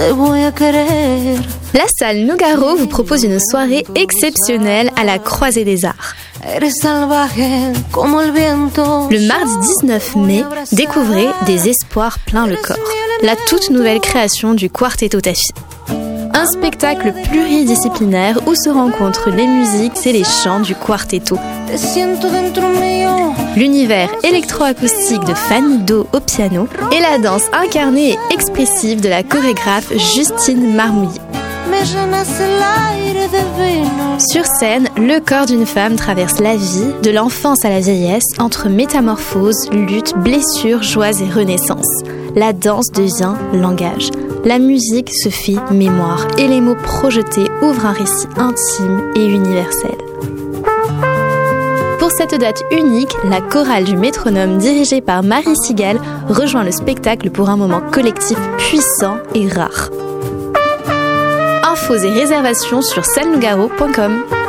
La salle Nougaro vous propose une soirée exceptionnelle à la Croisée des Arts. Le mardi 19 mai, découvrez Des espoirs plein le corps, la toute nouvelle création du Quarteto Tafi. Un spectacle pluridisciplinaire où se rencontrent les musiques et les chants du quartetto. L'univers électroacoustique de Fanny Do au piano et la danse incarnée et expressive de la chorégraphe Justine Marmouillet. Sur scène, le corps d'une femme traverse la vie, de l'enfance à la vieillesse, entre métamorphose, lutte, blessure, joie et renaissance. La danse devient langage. La musique se fait mémoire et les mots projetés ouvrent un récit intime et universel. Pour cette date unique, la chorale du Métronome dirigée par Marie Sigal rejoint le spectacle pour un moment collectif puissant et rare. Infos et réservations sur salenougaro.com.